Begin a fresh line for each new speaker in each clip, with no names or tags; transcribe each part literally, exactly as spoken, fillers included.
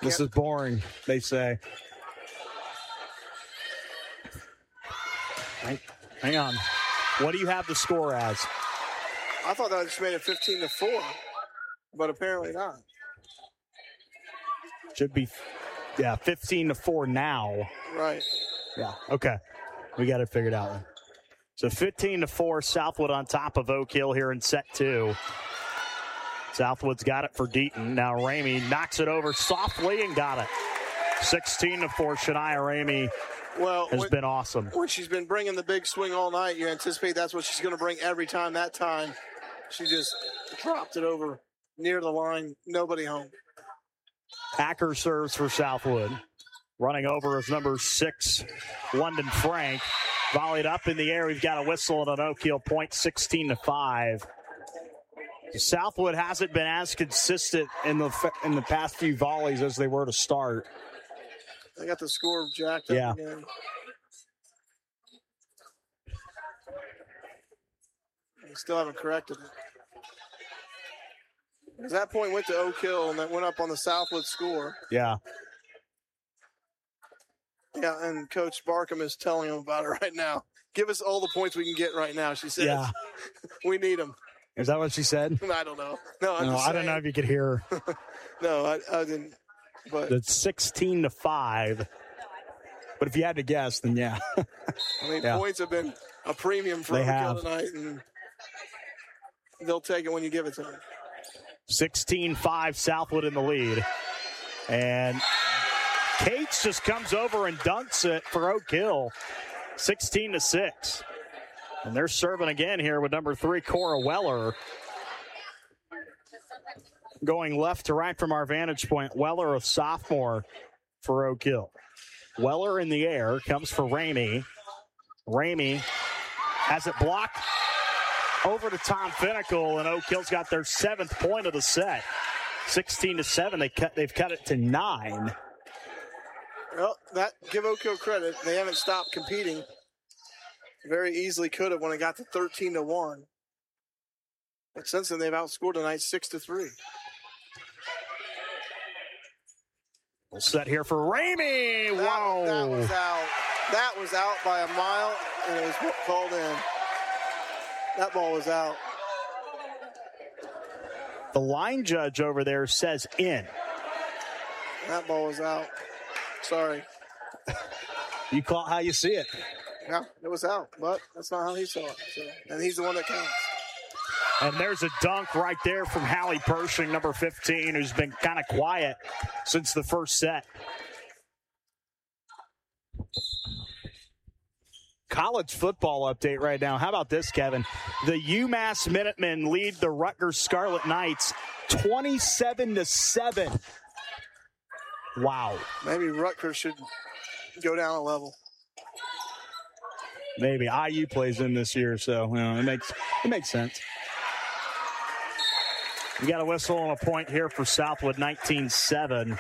This is boring, they say.
Hang, hang on. What do you have the score as?
I thought that just made it fifteen to four, but apparently not.
Should be, yeah, fifteen to four now.
Right.
Yeah, okay. We got it figured out. So fifteen to four, Southwood on top of Oak Hill here in set two. Southwood's got it for Deaton. Now Ramey knocks it over softly and got it. sixteen to four, Shania Ramey
well,
has
when,
been awesome.
When she's been bringing the big swing all night, you anticipate that's what she's going to bring every time. That time, she just dropped it over near the line. Nobody home.
Packer serves for Southwood. Running over is number six, London Frank. Volleyed up in the air. We've got a whistle and an Oak Hill point, sixteen to five. Southwood hasn't been as consistent in the in the past few volleys as they were to start.
They got the score jacked up
yeah.
again. They still haven't corrected it. Because that point went to Oak Hill and that went up on the Southwood score.
Yeah.
Yeah, and Coach Barkham is telling him about it right now. Give us all the points we can get right now, she says.
Yeah.
We need them.
Is that what she said?
I don't know. No, I'm
no
just
I don't know if you could hear her.
no, I, I didn't. But
it's sixteen to five. But if you had to guess, then yeah.
I mean,
yeah.
points have been a premium for Oak Hill tonight, and they'll take it when you give it to them.
sixteen five, Southwood in the lead. And Cates just comes over and dunks it for Oak Hill. sixteen to six. And they're serving again here with number three, Cora Weller. Going left to right from our vantage point, Weller, a sophomore for Oak Hill. Weller in the air, comes for Ramey. Ramey has it blocked over to Tom Finnicle, and Oak Hill's got their seventh point of the set. sixteen to seven, they cut, they've cut it to nine.
Well, that give Oak Hill credit. They haven't stopped competing. Very easily could have when it got to thirteen to one. But since then, they've outscored tonight six to three.
We'll set here for Ramey.
That,
Whoa.
That was out. That was out by a mile, and it was called in. That ball was out.
The line judge over there says in.
That ball was out. Sorry.
You call it how you see it.
Yeah, it was out, but that's not how he saw it. So, and he's the one that counts.
And there's a dunk right there from Hallie Pershing, number fifteen, who's been kind of quiet since the first set. College football update right now. How about this, Kevin? The UMass Minutemen lead the Rutgers Scarlet Knights twenty-seven to seven. Wow.
Maybe Rutgers should go down a level.
Maybe I U plays in this year, so you know, it makes it makes sense. We got a whistle and a point here for Southwood, nineteen seven.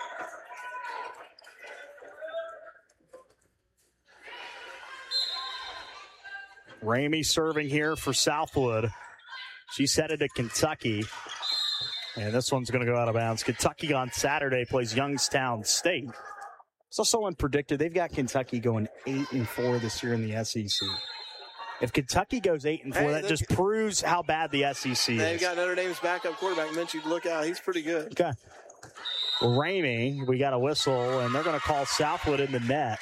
Ramey serving here for Southwood. She's headed to Kentucky. And this one's going to go out of bounds. Kentucky on Saturday plays Youngstown State. It's also unpredicted. They've got Kentucky going eight and four this year in the S E C. If Kentucky goes eight and four, hey, that just proves how bad the S E C is.
They've got Notre Dame's backup quarterback, Minchie. Look out. He's pretty good.
Okay. Ramey, we got a whistle, and they're going to call Southwood in the net.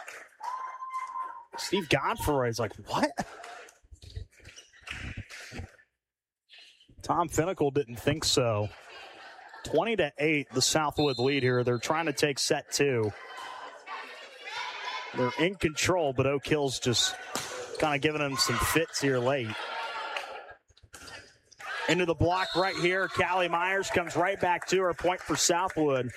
Steve Godfrey's like, what? Tom Finnicle didn't think so. twenty to eight, the Southwood lead here. They're trying to take set two. They're in control, but Oak Hill's just kind of giving them some fits here late. Into the block right here. Callie Myers comes right back to her. Point for Southwood.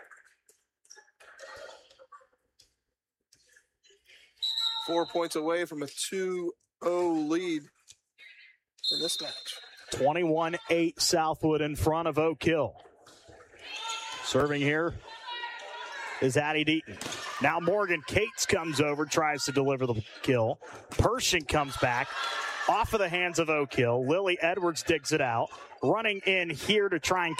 Four points away from a two oh lead in this match.
twenty-one eight Southwood in front of Oak Hill. Serving here is Addie Deaton. Now Morgan Cates comes over, tries to deliver the kill. Pershing comes back off of the hands of Oak Hill. Lily Edwards digs it out. Running in here to try and